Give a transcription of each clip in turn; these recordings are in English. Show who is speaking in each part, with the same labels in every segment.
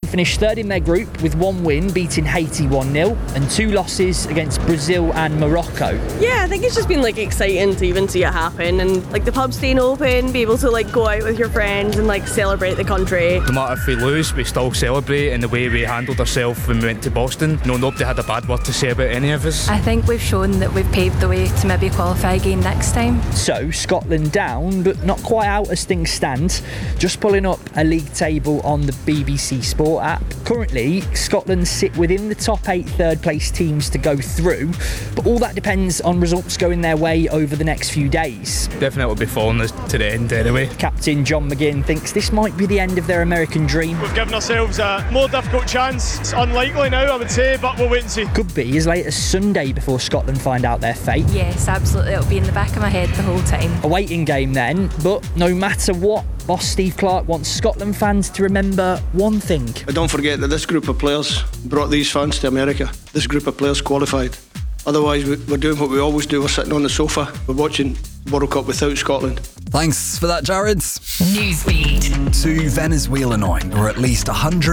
Speaker 1: finished third in their group with one win, beating Haiti 1-0, and 2 losses against Brazil and Morocco.
Speaker 2: Yeah, I think it's just been exciting to even see it happen, and the pub staying open, be able to go out with your friends and celebrate the country.
Speaker 3: No matter if we lose, we still celebrate, and the way we handled ourselves when we went to Boston, nobody had a bad word to say about any of us.
Speaker 4: I think we've shown that we've paved the way to maybe qualify again next time.
Speaker 1: So, Scotland down, but not quite out as things stand. Just pulling up a league table on the BBC Sport app. Currently, Scotland sit within the top 8 third-place teams to go through, but all that depends on results going their way over the next few days.
Speaker 3: Definitely will be falling us to the end anyway.
Speaker 1: Captain John McGinn thinks this might be the end of their American dream.
Speaker 5: We've given ourselves a more difficult chance. It's unlikely now, I would say, but we'll wait and see.
Speaker 1: Could be as late as Sunday before Scotland find out their fate.
Speaker 4: Yes, absolutely. It'll be in the back of my head the whole time.
Speaker 1: A waiting game then, but no matter what, boss Steve Clarke wants Scotland fans to remember one thing.
Speaker 6: But don't forget that this group of players brought these fans to America. This group of players qualified. Otherwise, we're doing what we always do. We're sitting on the sofa. We're watching World Cup without Scotland.
Speaker 7: Thanks for that, Jared.
Speaker 8: Newsbeat.
Speaker 7: 2 Venezuela now, where at least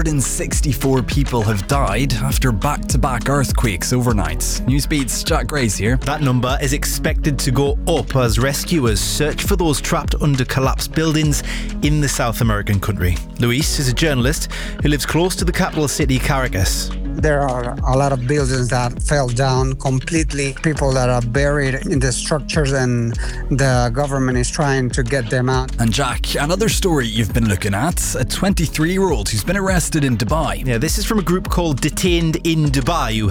Speaker 7: 164 people have died after back-to-back earthquakes overnight. Newsbeat's Jack Grace here.
Speaker 9: That number is expected to go up as rescuers search for those trapped under collapsed buildings in the South American country. Luis is a journalist who lives close to the capital city, Caracas.
Speaker 10: There are a lot of buildings that fell down completely, people that are buried in the structures, and the government is trying to get them out.
Speaker 7: And Jack, another story you've been looking at, a 23-year-old who's been arrested in Dubai.
Speaker 9: Yeah, this is from a group called Detained in Dubai, who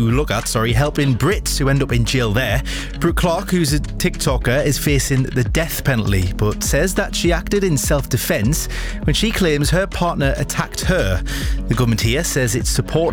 Speaker 9: helping Brits who end up in jail there. Brooke Clark, who's a TikToker, is facing the death penalty, but says that she acted in self-defence when she claims her partner attacked her. The government here says its support